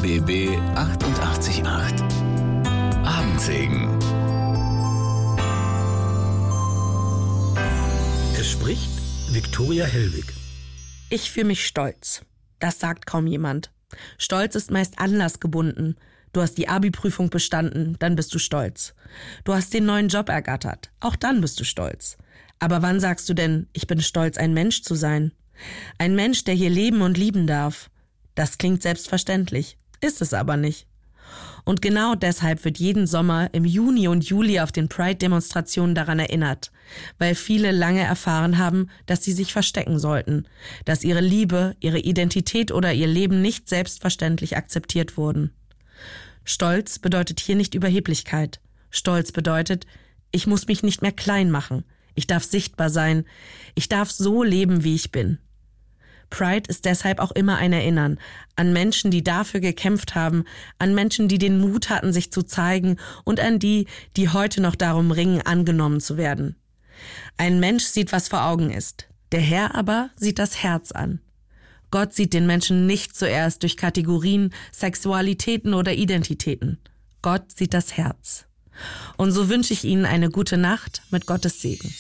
RBB 888 Abendsegen. Es spricht Viktoria Hellwig. Ich fühle mich stolz. Das sagt kaum jemand. Stolz ist meist anlassgebunden. Du hast die Abi-Prüfung bestanden, dann bist du stolz. Du hast den neuen Job ergattert, auch dann bist du stolz. Aber wann sagst du denn, ich bin stolz, ein Mensch zu sein? Ein Mensch, der hier leben und lieben darf. Das klingt selbstverständlich, ist es aber nicht. Und genau deshalb wird jeden Sommer im Juni und Juli auf den Pride-Demonstrationen daran erinnert, weil viele lange erfahren haben, dass sie sich verstecken sollten, dass ihre Liebe, ihre Identität oder ihr Leben nicht selbstverständlich akzeptiert wurden. Stolz bedeutet hier nicht Überheblichkeit. Stolz bedeutet, ich muss mich nicht mehr klein machen. Ich darf sichtbar sein. Ich darf so leben, wie ich bin. Pride ist deshalb auch immer ein Erinnern an Menschen, die dafür gekämpft haben, an Menschen, die den Mut hatten, sich zu zeigen und an die, die heute noch darum ringen, angenommen zu werden. Ein Mensch sieht, was vor Augen ist. Der Herr aber sieht das Herz an. Gott sieht den Menschen nicht zuerst durch Kategorien, Sexualitäten oder Identitäten. Gott sieht das Herz. Und so wünsche ich Ihnen eine gute Nacht mit Gottes Segen.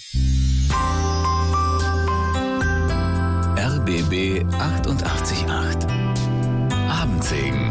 RBB 888 Abendsegen.